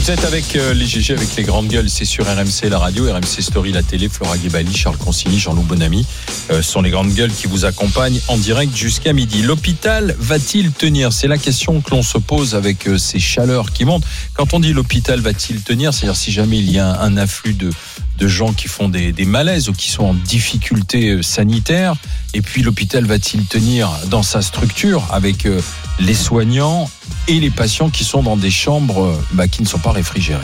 Vous êtes avec les GG, avec les grandes gueules, c'est sur RMC la radio, RMC Story la télé, Flora Guébali, Charles Consigny, Jean-Loup Bonamy sont les grandes gueules qui vous accompagnent en direct jusqu'à midi. L'hôpital va-t-il tenir ? C'est la question que l'on se pose avec ces chaleurs qui montent. Quand on dit l'hôpital va-t-il tenir, c'est-à-dire si jamais il y a un afflux de gens qui font des malaises ou qui sont en difficulté sanitaire, et puis l'hôpital va-t-il tenir dans sa structure avec les soignants et les patients qui sont dans des chambres qui ne sont pas réfrigérées.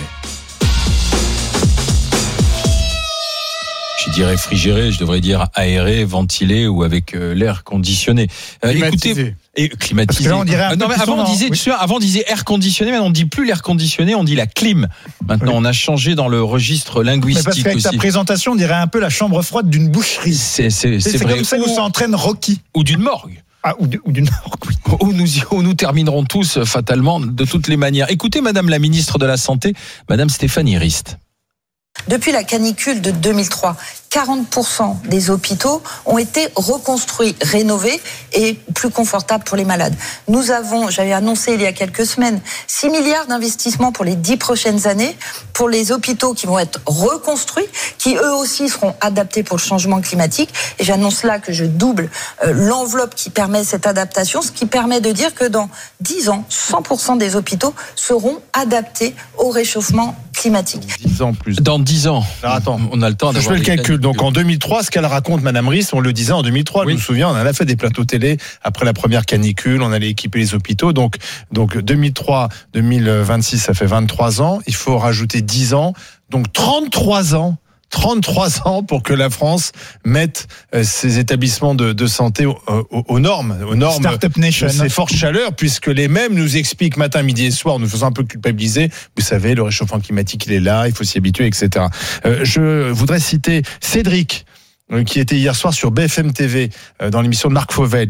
Je dis réfrigéré, je devrais dire aéré, ventilé ou avec l'air conditionné. Climatisé. Climatisé. Parce que là, on dirait un peu avant on disait air conditionné, maintenant on ne dit plus l'air conditionné, on dit la clim. Maintenant on a changé dans le registre linguistique. Mais parce qu'avec ta présentation, on dirait un peu la chambre froide d'une boucherie. C'est vrai. Comme ça que s'entraîne Rocky. Ou d'une morgue. Ou d'une morgue, oui. Où nous terminerons tous fatalement de toutes les manières. Écoutez Madame la ministre de la Santé, Madame Stéphanie Rist. Depuis la canicule de 2003, 40% des hôpitaux ont été reconstruits, rénovés et plus confortables pour les malades. J'avais annoncé il y a quelques semaines, 6 milliards d'investissements pour les 10 prochaines années pour les hôpitaux qui vont être reconstruits, qui eux aussi seront adaptés pour le changement climatique. Et j'annonce là que je double l'enveloppe qui permet cette adaptation, ce qui permet de dire que dans 10 ans, 100% des hôpitaux seront adaptés au réchauffement climatique. 10 ans plus. Dans 10 ans. Alors attends, on a le temps d'avoir. Je fais le calcul. Donc en 2003, ce qu'elle raconte, Madame Rist, on le disait en 2003. Oui. Je me souviens, on en a fait des plateaux télé après la première canicule. On allait équiper les hôpitaux. Donc 2003, 2026, ça fait 23 ans. Il faut rajouter 10 ans. Donc 33 ans. 33 ans pour que la France mette ses établissements de santé aux normes Startup Nation. De ces fortes chaleurs, puisque les mêmes nous expliquent matin, midi et soir, nous faisant un peu culpabiliser. Vous savez, le réchauffement climatique, il est là, il faut s'y habituer, etc. Je voudrais citer Cédric, qui était hier soir sur BFM TV dans l'émission de Marc Fauvel.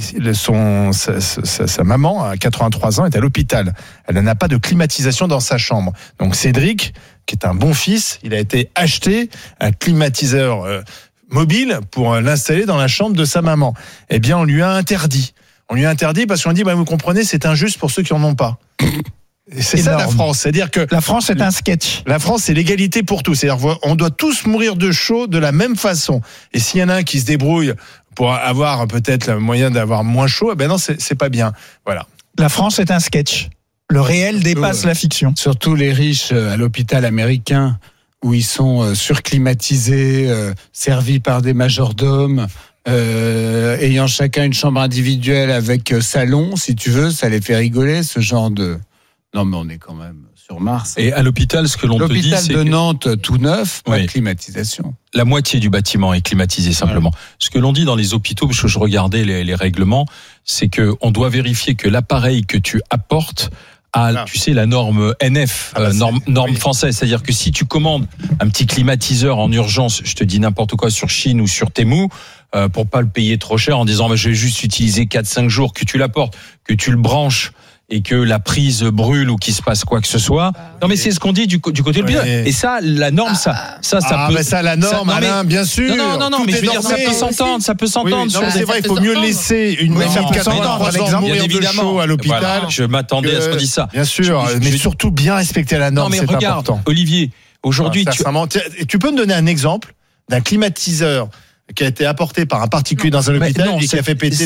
Sa maman, à 83 ans, est à l'hôpital. Elle n'a pas de climatisation dans sa chambre. Donc Cédric, qui est un bon fils, il a été acheté un climatiseur mobile pour l'installer dans la chambre de sa maman. Eh bien, on lui a interdit. On lui a interdit parce qu'on dit, vous comprenez, c'est injuste pour ceux qui en ont pas. Et c'est énorme. Ça la France, c'est-à-dire que la France est un sketch. La France, c'est l'égalité pour tous. C'est-à-dire on doit tous mourir de chaud de la même façon. Et s'il y en a un qui se débrouille pour avoir peut-être le moyen d'avoir moins chaud, non, c'est pas bien. Voilà. La France est un sketch. Le réel dépasse la fiction. Surtout les riches à l'hôpital américain où ils sont surclimatisés, servis par des majordomes. Ayant chacun une chambre individuelle avec salon, si tu veux, ça les fait rigoler, ce genre de... Non, mais on est quand même sur Mars. Et à l'hôpital, ce que l'on te dit, c'est l'hôpital de Nantes, tout neuf, pas de climatisation. La moitié du bâtiment est climatisé simplement. Ouais. Ce que l'on dit dans les hôpitaux, parce que je regardais les règlements, c'est que on doit vérifier que l'appareil que tu apportes a, tu sais, la norme NF, norme française. C'est-à-dire que si tu commandes un petit climatiseur en urgence, je te dis n'importe quoi sur Chine ou sur Temu, pour pas le payer trop cher en disant je vais juste utiliser 4-5 jours, que tu l'apportes, que tu le branches et que la prise brûle ou qu'il se passe quoi que ce soit. Non mais c'est ce qu'on dit du côté de l'hôpital. Et ça, la norme, ça peut. Mais ça, la norme, Alain, bien sûr. Non, mais je veux dire, ça peut s'entendre. Oui, c'est vrai, il faut mieux laisser une femme de 83 ans mourir de chaud à l'hôpital. Voilà, je m'attendais à ce qu'on dise ça. Bien sûr, mais surtout bien respecter la norme, c'est important. Regarde, Olivier, aujourd'hui, tu peux me donner un exemple d'un climatiseur qui a été apporté par un particulier dans un hôpital et qui a fait péter